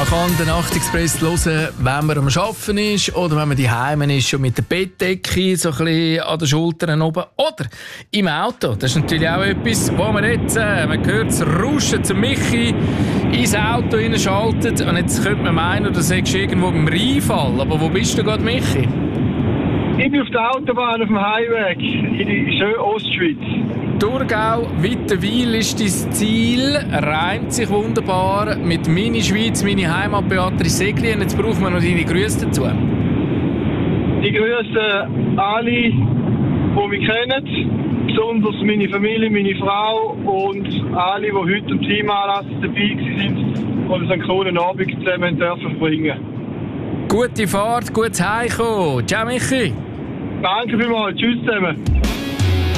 kann den Nachtexpress hören, wenn man am Arbeiten ist oder wenn man daheim ist, schon mit der Bettdecke so ein bisschen an den Schultern oben oder im Auto. Das ist natürlich auch etwas, wo man jetzt, man hört das Rauschen zum Michi ins Auto hineinschaltet und jetzt könnte man meinen, du sagst irgendwo beim Rheinfall. Aber wo bist du gerade, Michi? Ich bin auf der Autobahn auf dem Highway in die schöne Ostschweiz. Thurgau, Wittenwil ist dein Ziel, reimt sich wunderbar mit «Meine Schweiz, meine Heimat», Beatrice Segli. Und jetzt brauchen wir noch deine Grüße dazu. Ich grüße alle, die mich kennen, besonders meine Familie, meine Frau und alle, die heute am Teamanlass dabei waren und so einen coolen Abend zusammen dürfen verbringen. Gute Fahrt, gutes Heimkommen. Ciao, Michi. Danke vielmals. Tschüss zusammen.